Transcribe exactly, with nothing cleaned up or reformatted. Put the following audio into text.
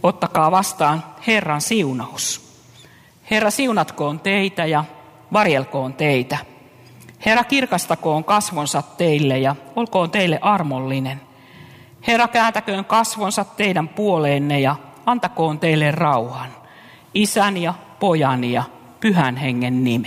Ottakaa vastaan Herran siunaus. Herra siunatkoon teitä ja varjelkoon teitä. Herra kirkastakoon kasvonsa teille ja olkoon teille armollinen. Herra kääntäköön kasvonsa teidän puoleenne ja antakoon teille rauhan. Isän ja Pojan ja Pyhän Hengen nimeen.